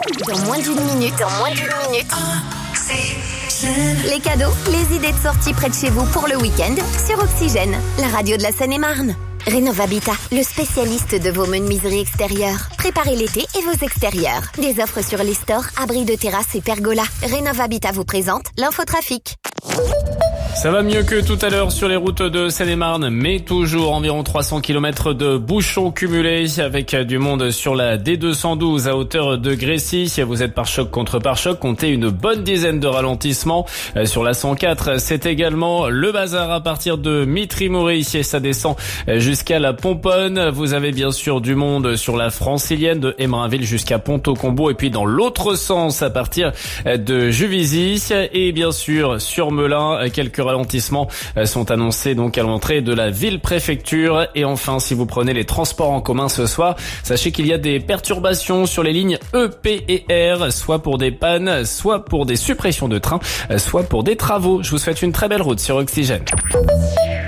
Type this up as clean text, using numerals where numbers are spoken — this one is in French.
Dans moins d'une minute. Les cadeaux, les idées de sortie près de chez vous pour le week-end sur Oxygène, la radio de la Seine-et-Marne. Rénov'Habitat, le spécialiste de vos menuiseries extérieures. Préparez l'été et vos extérieurs. Des offres sur les stores, abris de terrasse et pergola. Rénov'Habitat vous présente l'infotrafic. Ça va mieux que tout à l'heure sur les routes de Seine-et-Marne, mais toujours environ 300 km de bouchons cumulés avec du monde sur la D212 à hauteur de Grécy. Si vous êtes pare-choc contre pare-choc, comptez une bonne dizaine de ralentissements. Sur la 104, c'est également le bazar à partir de Mitry-Mory et ça descend jusqu'à la Pomponne. Vous avez bien sûr du monde sur la Francilienne de Emerainville jusqu'à Pont-au-Combo et puis dans l'autre sens à partir de Juvisy et bien sûr sur Melun, quelques ralentissements sont annoncés donc à l'entrée de la ville-préfecture. Et enfin, si vous prenez les transports en commun ce soir, sachez qu'il y a des perturbations sur les lignes E, P et R, soit pour des pannes, soit pour des suppressions de trains, soit pour des travaux. Je vous souhaite une très belle route sur Oxygène.